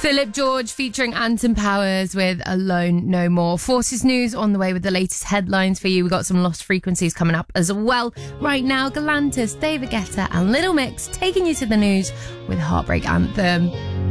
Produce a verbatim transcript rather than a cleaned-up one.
Philip George featuring Anton Powers with Alone No More. Forces News on the way with the latest headlines for you. We've got some Lost Frequencies coming up as well. Right now, Galantis, David Guetta and Little Mix taking you to the news with Heartbreak Anthem.